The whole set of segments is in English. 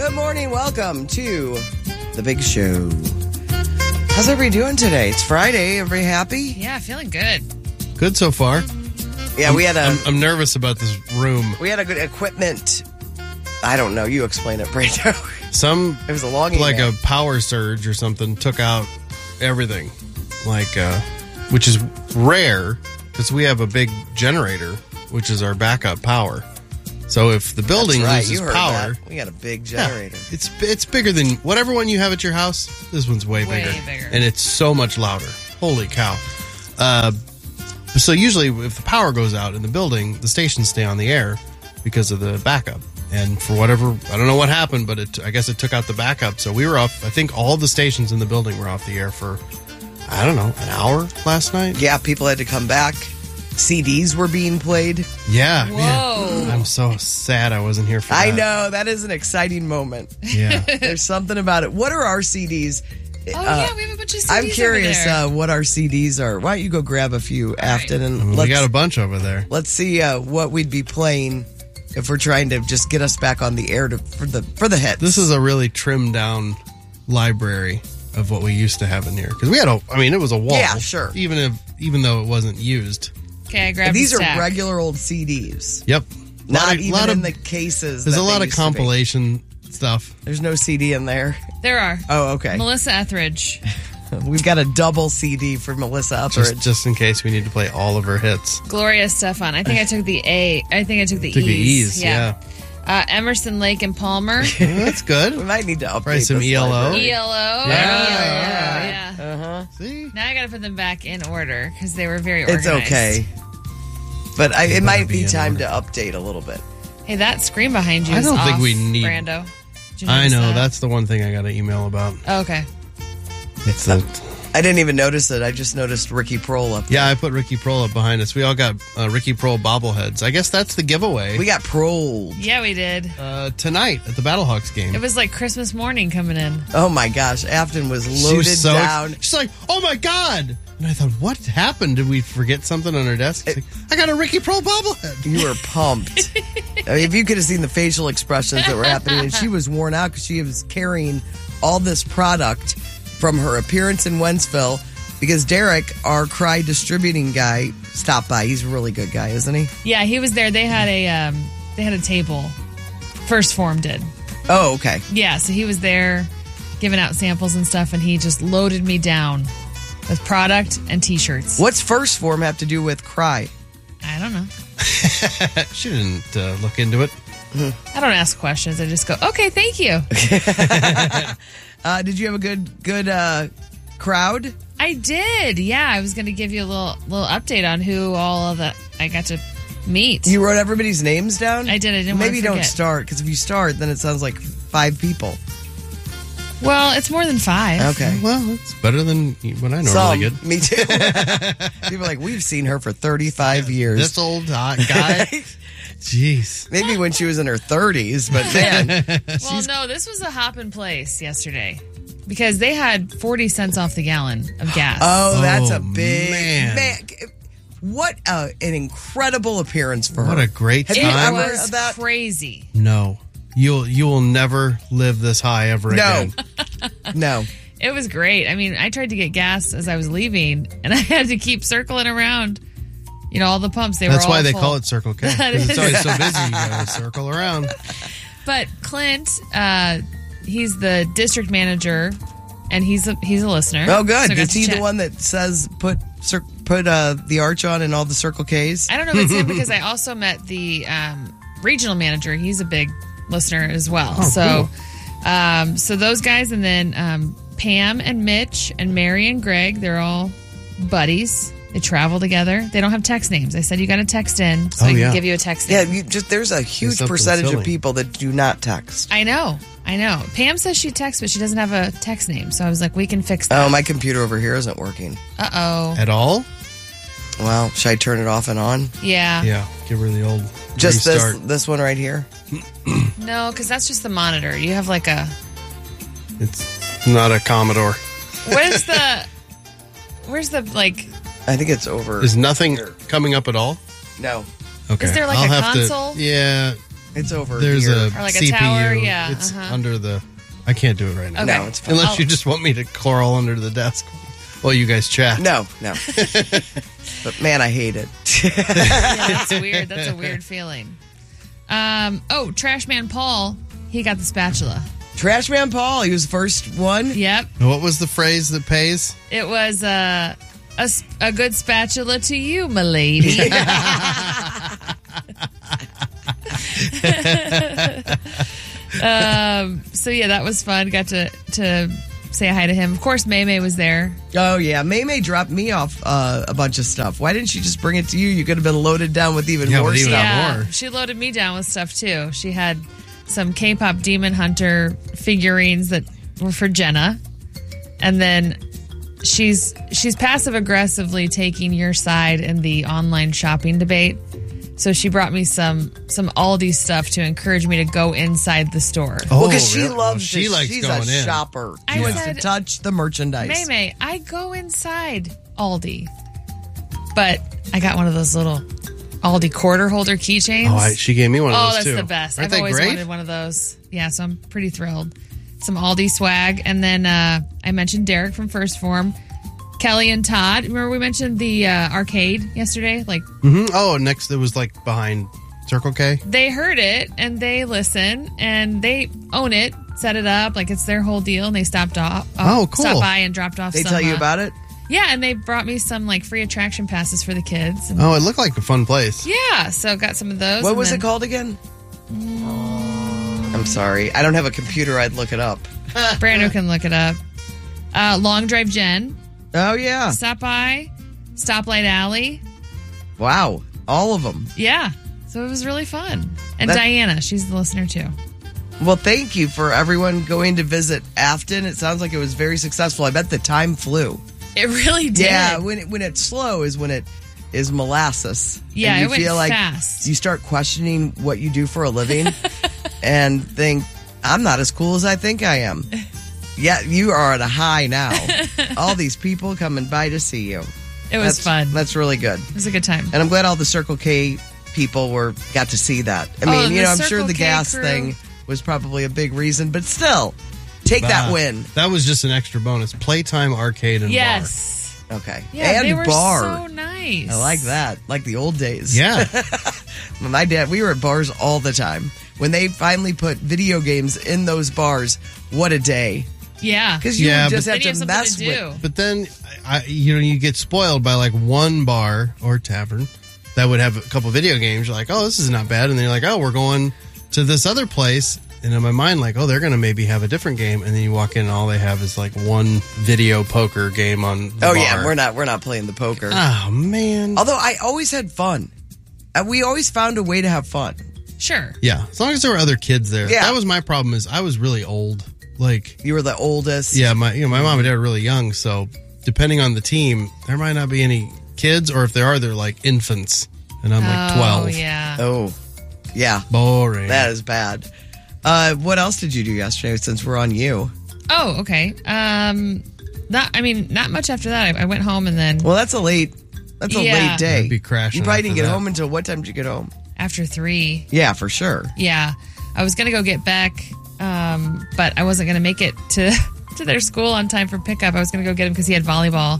Good morning. Welcome to The Big Show. How's everybody doing today? It's Friday. Everybody happy? Yeah, feeling good. Good so far. Yeah, we had I'm nervous about this room. We had a good equipment. I don't know. You explain it, Brando. It was a long email. Like a power surge or something took out everything. Which is rare because we have a big generator, which is our backup power. So if the building loses power, we got a big generator. Yeah, it's bigger than whatever one you have at your house. This one's way bigger, and it's so much louder. Holy cow! So usually, if the power goes out in the building, the stations stay on the air because of the backup. And for whatever, I don't know what happened, but I guess it took out the backup. So we were off. I think all the stations in the building were off the air for, I don't know, an hour last night. Yeah, people had to come back. CDs were being played. Yeah. Whoa. Man, I'm so sad I wasn't here for that. I know. That is an exciting moment. Yeah. There's something about it. What are our CDs? Oh, yeah, we have a bunch of CDs. I'm curious over there. What our CDs are. Why don't you go grab a few, Afton, and we got a bunch over there. Let's see what we'd be playing if we're trying to just get us back on the air for the hits. This is a really trimmed down library of what we used to have in here because we had it was a wall. Yeah, sure. Even though it wasn't used. Okay, I grabbed these a stack. are regular old CDs. Yep. Not even in the cases. There's a lot of compilation stuff. There's no CD in there. There are. Oh, okay. Melissa Etheridge. We've got a double CD for Melissa Etheridge. Just in case we need to play all of her hits. Gloria Stefan. I think I took the A. I think I took the E's. Took the E's, yeah. Emerson, Lake, and Palmer. That's good. We might need to update Probably some this ELO. library. ELO. Yeah. Yeah. See? Now I got to put them back in order because they were very organized. It's okay. But it might be in time order. to update a little bit. Hey, that screen behind you I is don't think off, we need- Brando. Did you I notice know. that? That's the one thing I got an email about. Oh, okay. It's the... I didn't even notice it. I just noticed Ricky Prohl up there. Yeah, I put Ricky Prohl up behind us. We all got Ricky Prohl bobbleheads. I guess that's the giveaway. We got Prohl. Yeah, we did. Tonight at the Battlehawks game. It was like Christmas morning coming in. Oh my gosh, Afton was She loaded was so down. She's like, "Oh my god!" And I thought, "What happened? Did we forget something on our desk?" She's like, I got a Ricky Prohl bobblehead. You were pumped. I mean, if you could have seen the facial expressions that were happening, and she was worn out because she was carrying all this product from her appearance in Wentzville. Because Derek, our Cry distributing guy, stopped by. He's a really good guy, isn't he? Yeah, he was there. They had a table. First Form did. Oh, okay. Yeah, so he was there giving out samples and stuff, and he just loaded me down with product and T-shirts. What's First Form have to do with Cry? I don't know. She didn't look into it. I don't ask questions. I just go, okay, thank you. Did you have a good crowd? I did. Yeah, I was going to give you a little update on who all of that I got to meet. You wrote everybody's names down? I did. I didn't Maybe want to don't forget. start, because if you start, then it sounds like 5 people. Well, it's more than 5. Okay. Well, it's better than what I normally get. Me too. People are like, we've seen her for 35 years. This old hot guy. Jeez. Maybe when she was in her 30s, but man. Well, no, this was a hopping place yesterday because they had 40 cents off the gallon of gas. Oh, that's a Oh, big man. What an incredible appearance for her. What a great Have It you time. ever- was that- crazy. No. You will never live this high ever No. again. No. It was great. I mean, I tried to get gas as I was leaving, and I had to keep circling around. You know, all the pumps, they That's were all why they full. call it Circle K. That Because it's is. always so busy. You gotta circle around. But Clint, he's the district manager, and he's a listener. Oh, good. So I got Is to he the chat. one that says put the arch on and all the Circle Ks? I don't know if it's him because I also met the regional manager. He's a big listener as well. So those guys, and then Pam and Mitch and Mary and Greg, they're all buddies. They travel together. They don't have text names. I said you got to text in so I can give you a text Yeah, name. there's a huge something percentage silly. of people that do not text. I know. Pam says she texts, but she doesn't have a text name. So I was like, we can fix that. Oh, my computer over here isn't working. Uh-oh. At all? Well, should I turn it off and on? Yeah. Yeah. Give her the old Just restart. this one right here? No, because that's just the monitor. You have like a... It's not a Commodore. Where's the like... I think it's over. Is nothing coming up at all? No. Okay. Is there like I'll a have console? Yeah. It's over There's here. a Or like a CPU. tower, yeah, It's uh-huh. under the... I can't do it right now. Okay. No, it's fine. Unless you just want me to crawl under the desk while you guys chat. No. But man, I hate it. Yeah, that's weird. That's a weird feeling. Trash Man Paul, he got the spatula. Trash Man Paul, he was the first one. Yep. What was the phrase that pays? It was a good spatula to you, my lady. So yeah, that was fun. Got to say hi to him. Of course, May was there. Oh, yeah. May dropped me off a bunch of stuff. Why didn't she just bring it to you? You could have been loaded down with even more with even stuff. more. She loaded me down with stuff too. She had some K-pop Demon Hunter figurines that were for Jenna, and then she's passive aggressively taking your side in the online shopping debate. So she brought me some Aldi stuff to encourage me to go inside the store. Well, because she really? loves She this. likes She's going a in. shopper. I She wants said- to touch the merchandise. May, I go inside Aldi, but I got one of those little Aldi quarter holder keychains. Oh, she gave me one of Oh, those that's too. the best. Aren't I've they always great? wanted one of those. Yeah, so I'm pretty thrilled. Some Aldi swag. And then I mentioned Derek from First Form. Kelly and Todd. Remember we mentioned the arcade yesterday? Like, Mm-hmm. Oh, next it was like behind Circle K. they heard it and they listen and they own it, set it up. Like, it's their whole deal. And they stopped off. Oh, cool. Stopped by and dropped off They some, tell you about it? Yeah, and they brought me some like free attraction passes for the kids. And, Oh, it looked like a fun place. yeah, so got some of those. What and was then- it called again? I'm sorry. I don't have a computer. I'd look it up. Brando can look it up. Long Drive Jen. Oh, yeah. Stop by. Stoplight Alley. Wow. All of them. Yeah. So it was really fun. And That- Diana, she's the listener too. Well, thank you for everyone going to visit Afton. It sounds like it was very successful. I bet the time flew. It really did. Yeah, when it's slow is when it is molasses. Yeah, and you it went feel like fast. you start questioning what you do for a living and think, I'm not as cool as I think I am. Yeah, you are at a high now. All these people coming by to see you. It was fun. That's really good. It was a good time. And I'm glad all the Circle K people got to see that. I Oh, mean, and you the know, I'm sure Circle the K gas crew. thing was probably a big reason, but still, take that win. That was just an extra bonus. Playtime arcade and Yes. Okay. Yeah, and they were bar. so nice. I like that. Like the old days. bar. Yeah. My dad, we were at bars all the time. When they finally put video games in those bars, what a day. Yeah. Because you Yeah, would just but- have Then you have to something mess to do. with. But then, you get spoiled by like one bar or tavern that would have a couple video games. You're like, oh, this is not bad. And then you're like, oh, we're going to this other place. And in my mind, like, oh, they're going to maybe have a different game. And then you walk in and all they have is like one video poker game on the bar. Yeah, we're not playing the poker. Oh, man. Although I always had fun. We always found a way to have fun. Sure. Yeah, as long as there were other kids there. Yeah. That was my problem is I was really old. Like, You were the oldest. yeah, my mom and dad were really young. So depending on the team, there might not be any kids. Or if there are, they're like infants. And I'm like 12. Oh, yeah. Oh, yeah. Boring. That is bad. What else did you do yesterday since we're on you? Oh, okay. Not much after that. I went home and then Well, that's a late Yeah. day. I'd be crashing You probably after didn't get that. home until what time did you get home? after 3. Yeah, for sure. Yeah. I was going to go get Beck, but I wasn't going to make it to to their school on time for pickup. I was going to go get him because he had volleyball.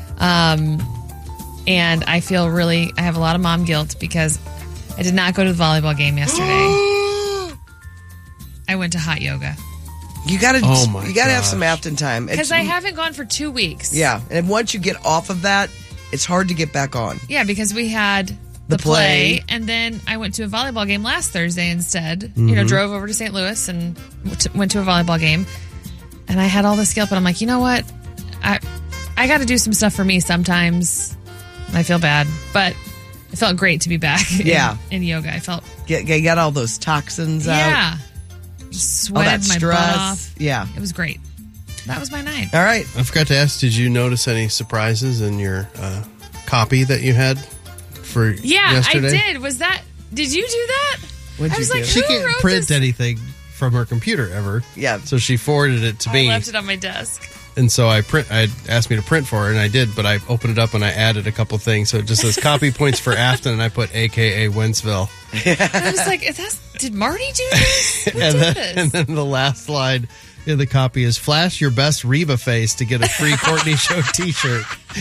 And I have a lot of mom guilt because I did not go to the volleyball game yesterday. I went to hot yoga You gotta Oh my have some gosh. Afton time. because I haven't gone for 2 weeks. Yeah, and once you get off of that, it's hard to get back on. Yeah, because we had The the play, play. and then I went to a volleyball game last Thursday instead. Mm-hmm. Drove over to St. Louis and went to a volleyball game. And I had all this guilt, but I'm like, you know what? I got to do some stuff for me sometimes. I feel bad, but it felt great to be back Yeah. in yoga. I felt, Get all those toxins out. yeah, just All sweated that my stress. butt off. Yeah. It was great. That was my night. All right. I forgot to ask, did you notice any surprises in your copy that you had for Yeah, yesterday? I did. Did you do that? What'd I you was do? like, She who can't wrote print this? anything from her computer ever. Yeah. So she forwarded it to I me. left it on my desk. And so I asked me to print for her, and I did, but I opened it up and I added a couple things. So it just says copy points for Afton, and I put AKA Wentzville. I was like, Did Marty do this? Who did this? And then the last slide in the copy is flash your best Reba face to get a free Courtney Show t-shirt.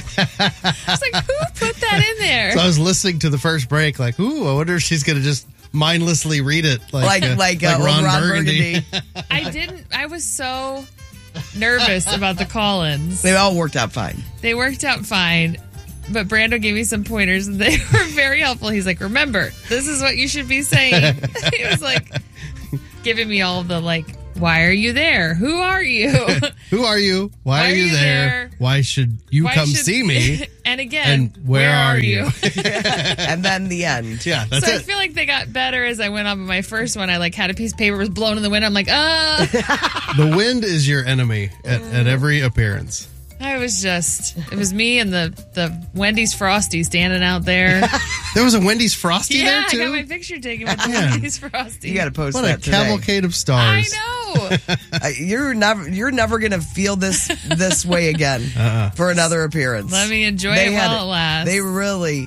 I was like, who put that in there? So I was listening to the first break like, ooh, I wonder if she's going to just mindlessly read it like Ron Burgundy. I was so nervous about the call-ins. They all worked out fine. They worked out fine. But Brando gave me some pointers and they were very helpful. He's like, remember, this is what you should be saying. He was like giving me all of the why are you there? Who are you? Who are you? Why are you there? Why should you see me? And again, and where are you? And then the end. Yeah, that's it. I feel like they got better as I went on. But my first one, I had a piece of paper was blown in the wind. I'm like, The wind is your enemy at every appearance. It was me and the Wendy's Frosty standing out there. There was a Wendy's Frosty there too? I got my picture taken with the Wendy's Frosty. You got to post that today. What a cavalcade of stars. I know. You're never going to feel this way again for another appearance. Let me enjoy it while it lasts. They really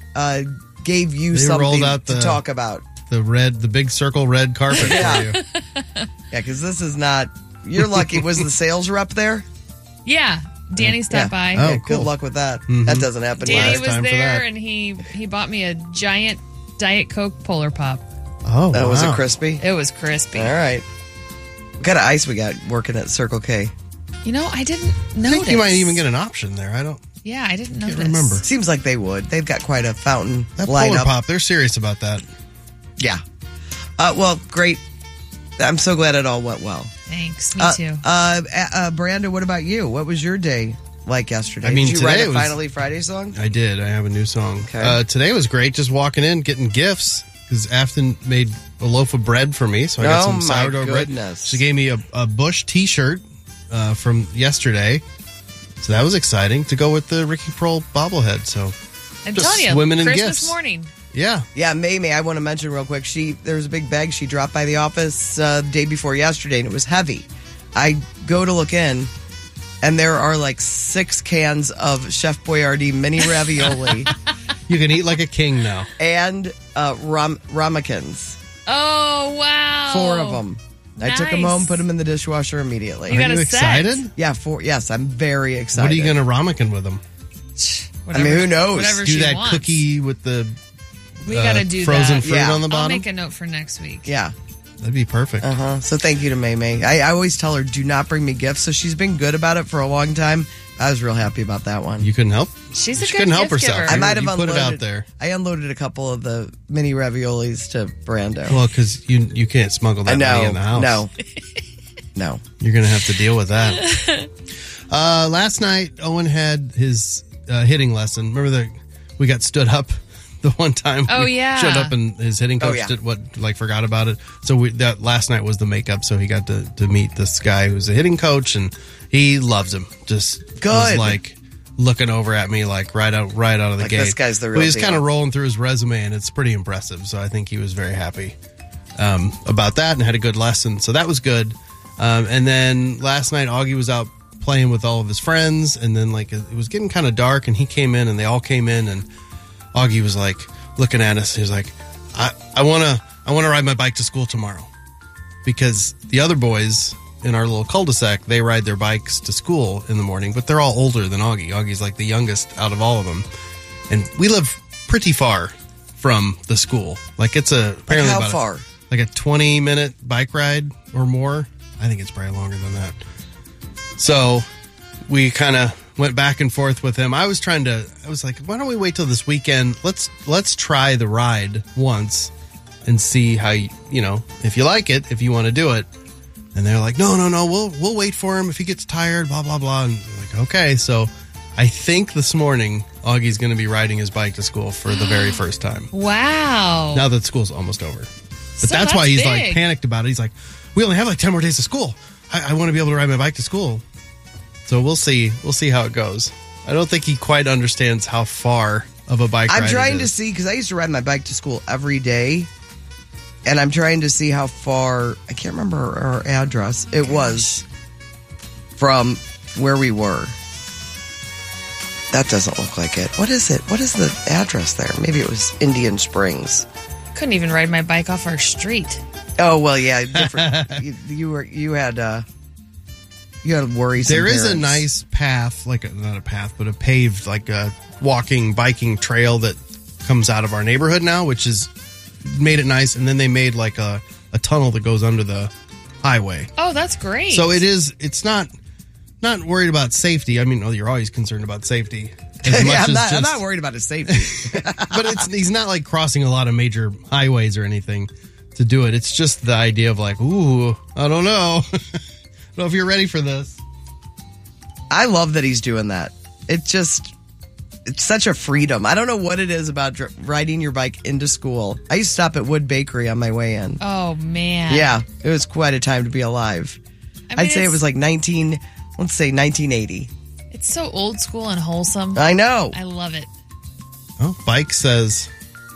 gave you something to talk about. The big circle red carpet for you. Yeah, because this is not... You're lucky. Was the sales rep there? Yeah. Danny stopped by. Oh, cool. Good luck with that. Mm-hmm. That doesn't happen. Danny was there, and he bought me a giant Diet Coke Polar Pop. Oh, wow. Was it crispy? It was crispy. All right. What kind of ice we got working at Circle K? I didn't notice. I think you might even get an option there. Yeah, I didn't notice. Can't remember. Seems like they would. They've got quite a fountain that lineup. Polar Pop, they're serious about that. Yeah. Well, great. I'm so glad it all went well. Thanks. Me too. Brando, what about you? What was your day like yesterday? I mean, did you write a Finally Friday song? I did. I have a new song. Okay. Today was great. Just walking in, getting gifts because Afton made a loaf of bread for me, so I got some sourdough bread. She gave me a Bush T-shirt from yesterday, so that was exciting to go with the Ricky Prohl bobblehead. So I'm just telling you, swimming in Christmas gifts. morning. Yeah. Yeah, May, I want to mention real quick, there was a big bag. She dropped by the office the day before yesterday, and it was heavy. I go to look in, and there are 6 cans of Chef Boyardee mini ravioli. You can eat like a king now. And ramekins. Oh, wow. 4 of them. Nice. I took them home, put them in the dishwasher immediately. You got Are you excited? Yeah, 4. Yes, I'm very excited. What are you going to ramekin with them? Whatever, who knows? Whatever do she that wants. Cookie with the we gotta do frozen that. fruit on the bottom? I'll make a note for next week. Yeah. That'd be perfect. So thank you to May. I always tell her, do not bring me gifts. So she's been good about it for a long time. I was real happy about that one. You couldn't help? She couldn't help herself. giver. I might have put unloaded it out there. I unloaded a couple of the mini raviolis to Brando. Well, because you can't smuggle that money in the house. No. You're going to have to deal with that. Last night, Owen had his hitting lesson. Remember we got stood up the one time? Oh, yeah. Showed up and his hitting coach forgot about it. So that last night was the makeup. So he got to meet this guy who's a hitting coach, and he loves him. Just good. Was looking over at me right out of the gate. This guy's the real He's deal. kind of rolling through his resume, and it's pretty impressive. So I think he was very happy about that and had a good lesson. So that was good. And then last night, Augie was out playing with all of his friends, and then it was getting kind of dark, and he came in, and they all came in, and Augie was looking at us. He was like, I want to ride my bike to school tomorrow, because the other boys in our little cul-de-sac, they ride their bikes to school in the morning, but they're all older than Augie. Augie's the youngest out of all of them, and we live pretty far from the school. It's apparently how about far? A 20-minute bike ride or more. I think it's probably longer than that. So we kind of went back and forth with him. I was like, why don't we wait till this weekend? Let's try the ride once and see how if you like it, if you want to do it. And they're like, no, we'll wait for him if he gets tired, blah, blah, blah. And I'm like, okay. So I think this morning Augie's going to be riding his bike to school for the very first time. Wow. Now that school's almost over. But that's why he's panicked about it. He's like, we only have 10 more days of school. I want to be able to ride my bike to school. So we'll see. We'll see how it goes. I don't think he quite understands how far of a bike ride I'm trying it to is. see, because I used to ride my bike to school every day, and I'm trying to see how far, I can't remember our address, it was from where we were. That doesn't look like it. What is it? What is the address there? Maybe it was Indian Springs. couldn't even ride my bike off our street. Oh well, yeah, different. you had worries. There is a nice path, not a path, but a paved, a walking, biking trail that comes out of our neighborhood now, which is made it nice. And then they made a tunnel that goes under the highway. Oh, that's great. So it's not worried about safety. I mean, you're always concerned about safety. As much I'm not worried about his safety. But he's not crossing a lot of major highways or anything to do it. It's just the idea of ooh, I don't know. I don't know if you're ready for this. I love that he's doing that. It's such a freedom. I don't know what it is about riding your bike into school. I used to stop at Wood Bakery on my way in. Oh, man. Yeah, it was quite a time to be alive. I'd say it was 1980. It's so old school and wholesome. I know. I love it. Oh, bike says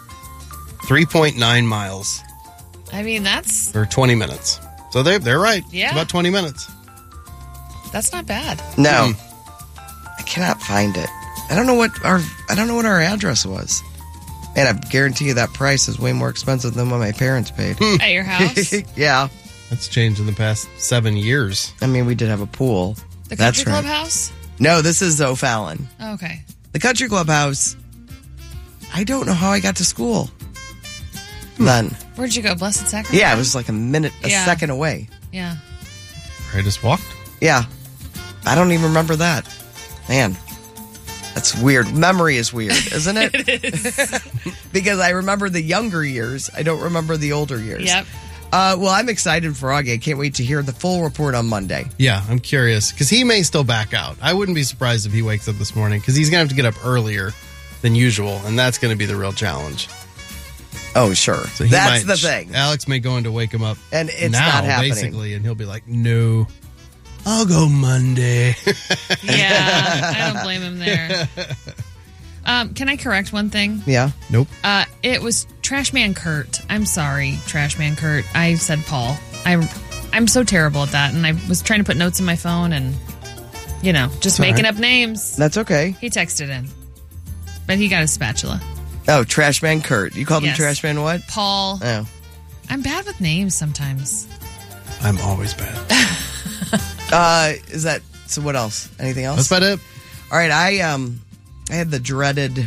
3.9 miles. I mean, that's... For 20 minutes. So they're right. Yeah. It's about 20 minutes. That's not bad. No. I cannot find it. I don't know what our address was. And I guarantee you that price is way more expensive than what my parents paid. At your house? Yeah. That's changed in the past 7 years. I mean, we did have a pool. The Country Club house? No, this is O'Fallon. Oh, okay. The Country Club house, I don't know how I got to school then. Where'd you go? Blessed Sacrament? Yeah, it was a second away. Yeah. I just walked? Yeah. I don't even remember that. Man, that's weird. Memory is weird, isn't it? It is. Because I remember the younger years. I don't remember the older years. Yep. Well, I'm excited for Augie. I can't wait to hear the full report on Monday. Yeah, I'm curious because he may still back out. I wouldn't be surprised if he wakes up this morning because he's going to have to get up earlier than usual, and that's going to be the real challenge. Oh, sure. So that's the thing. Alex may go in to wake him up and it's now, not happening. Basically, and he'll be like, no, I'll go Monday. Yeah, I don't blame him there. Can I correct one thing? Yeah. Nope. It was Trashman Kurt. I'm sorry, Trashman Kurt. I said Paul. I'm so terrible at that, and I was trying to put notes in my phone and, just making up names. That's okay. He texted in, but he got a spatula. Oh, Trashman Kurt. You called Yes. him Trashman what? Paul. Oh. I'm bad with names sometimes. I'm always bad. Is that so? What else? Anything else? That's about it. All right. I had the dreaded.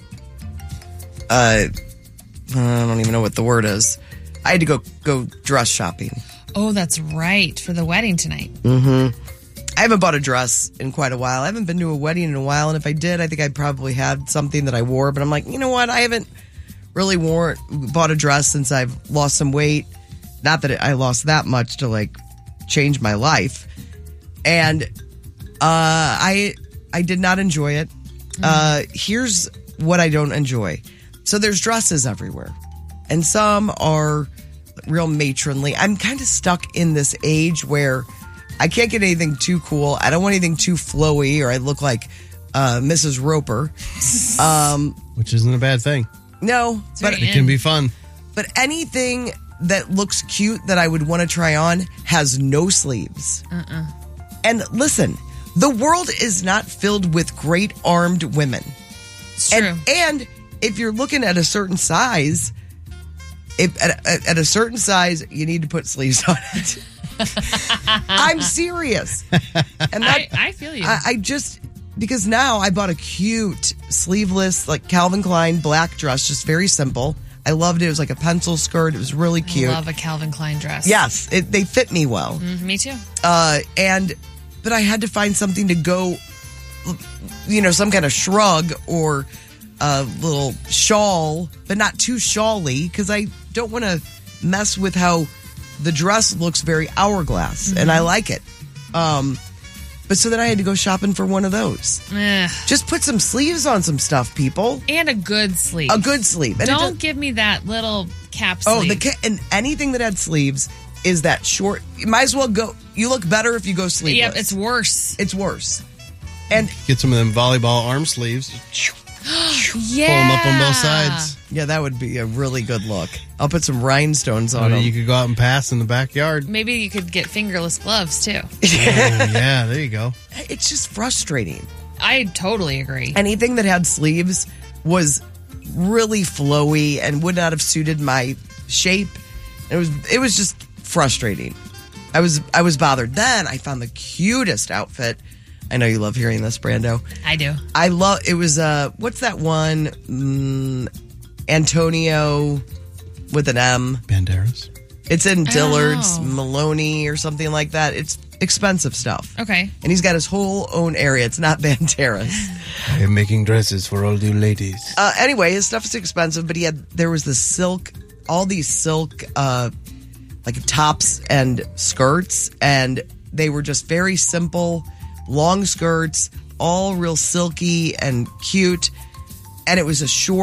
I don't even know what the word is. I had to go dress shopping. Oh, that's right. For the wedding tonight. Mm-hmm. I haven't bought a dress in quite a while. I haven't been to a wedding in a while, and if I did, I think I probably had something that I wore. But I'm like, you know what? I haven't really bought a dress since I've lost some weight. Not that I lost that much to change my life, and I did not enjoy it. Here's what I don't enjoy. So there's dresses everywhere, and some are real matronly. I'm kind of stuck in this age where I can't get anything too cool. I don't want anything too flowy, or I look like Mrs. Roper. Which isn't a bad thing. No, but it can be fun. But anything that looks cute that I would want to try on has no sleeves. And listen, the world is not filled with great armed women. It's true. And if you're looking at a certain size, at a certain size, you need to put sleeves on it. I'm serious. And I feel you. I just, because now I bought a cute sleeveless, Calvin Klein black dress, just very simple. I loved it. It was like a pencil skirt. It was really cute. I love a Calvin Klein dress. Yes, they fit me well. Me too. But I had to find something to go, some kind of shrug or a little shawl, but not too shawly, because I don't want to mess with how the dress looks very hourglass, and I like it. But so then I had to go shopping for one of those. Just put some sleeves on some stuff, people. And a good sleeve. A good sleeve. And don't give me that little cap sleeve. And anything that had sleeves is that short. You might as well go. You look better if you go sleeveless. Yep, it's worse. It's worse. And get some of them volleyball arm sleeves. Yeah. Pull them up on both sides. Yeah, that would be a really good look. I'll put some rhinestones on them. You could go out and pass in the backyard. Maybe you could get fingerless gloves, too. Yeah, there you go. It's just frustrating. I totally agree. Anything that had sleeves was really flowy and would not have suited my shape. It was just frustrating. I was bothered. Then I found the cutest outfit. I know you love hearing this, Brando. I do. I love it. Was what's that one? Antonio with an M. Banderas. It's in Dillard's, Maloney or something like that. It's expensive stuff. Okay. And he's got his whole own area. It's not Banderas. I am making dresses for all you ladies. Anyway, his stuff is expensive, but there was the silk, all these silk, like tops and skirts, and they were just very simple, long skirts, all real silky and cute. And it was a short